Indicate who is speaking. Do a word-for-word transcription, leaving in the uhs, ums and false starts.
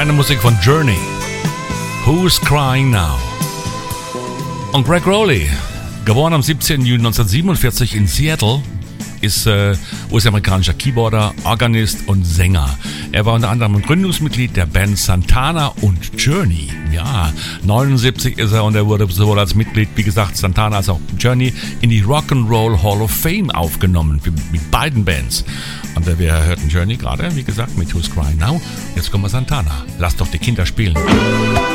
Speaker 1: Feine Musik von Journey. Who's Crying Now? Und Gregg Rolie, geboren am siebzehnten Juni neunzehnhundertsiebenundvierzig in Seattle, ist äh, US-amerikanischer Keyboarder, Organist und Sänger. Er war unter anderem ein Gründungsmitglied der Band Santana und Journey. Ja, neunundsiebzig ist er und er wurde sowohl als Mitglied, wie gesagt, Santana als auch Journey in die Rock'n'Roll Hall of Fame aufgenommen, mit beiden Bands. Und äh, wir hörten Journey gerade, wie gesagt, mit Who's Crying Now. Jetzt kommen wir Santana. Lass doch die Kinder spielen.